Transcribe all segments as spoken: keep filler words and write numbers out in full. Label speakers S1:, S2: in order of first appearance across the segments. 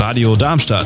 S1: Radio Darmstadt.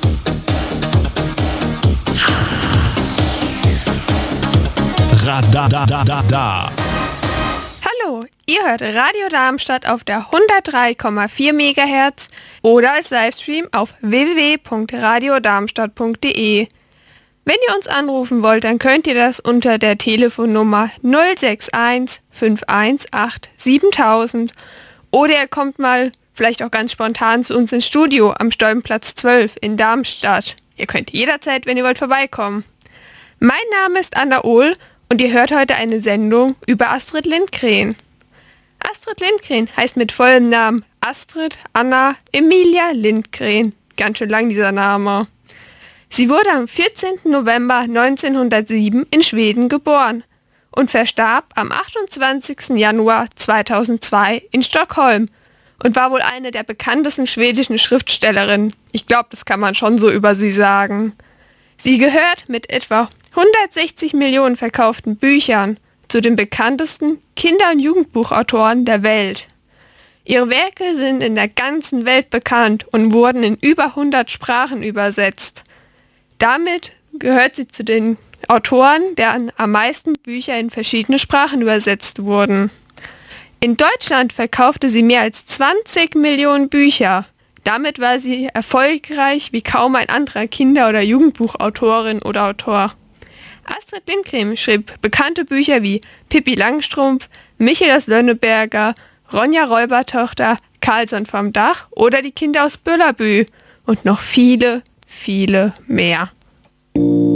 S1: Radadadada.
S2: Hallo, ihr hört Radio Darmstadt auf der hundertdrei Komma vier Megahertz oder als Livestream auf w w w punkt radiodarmstadt punkt d e. Wenn ihr uns anrufen wollt, dann könnt ihr das unter der Telefonnummer null sechs eins fünf eins acht siebentausend oder ihr kommt mal vielleicht auch ganz spontan zu uns ins Studio am Stolpenplatz zwölf in Darmstadt. Ihr könnt jederzeit, wenn ihr wollt, vorbeikommen. Mein Name ist Anna Ohl und ihr hört heute eine Sendung über Astrid Lindgren. Astrid Lindgren heißt mit vollem Namen Astrid Anna Emilia Lindgren. Ganz schön lang dieser Name. Sie wurde am vierzehnten November neunzehnhundertsieben in Schweden geboren und verstarb am achtundzwanzigsten Januar zweitausendzwei in Stockholm und war wohl eine der bekanntesten schwedischen Schriftstellerinnen. Ich glaube, das kann man schon so über sie sagen. Sie gehört mit etwa hundertsechzig Millionen verkauften Büchern zu den bekanntesten Kinder- und Jugendbuchautoren der Welt. Ihre Werke sind in der ganzen Welt bekannt und wurden in über hundert Sprachen übersetzt. Damit gehört sie zu den Autoren, deren am meisten Bücher in verschiedene Sprachen übersetzt wurden. In Deutschland verkaufte sie mehr als zwanzig Millionen Bücher. Damit war sie erfolgreich wie kaum ein anderer Kinder- oder Jugendbuchautorin oder Autor. Astrid Lindgren schrieb bekannte Bücher wie Pippi Langstrumpf, Michel aus Lönneberger, Ronja Räubertochter, Karlsson vom Dach oder Die Kinder aus Büllerbü und noch viele, viele mehr.